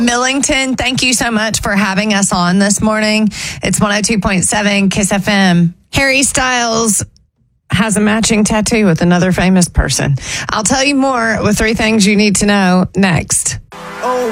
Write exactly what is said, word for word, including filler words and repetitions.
Millington, thank you so much for having us on this morning. It's one oh two point seven Kiss F M. Harry Styles has a matching tattoo with another famous person. I'll tell you more with three things you need to know next. Oh.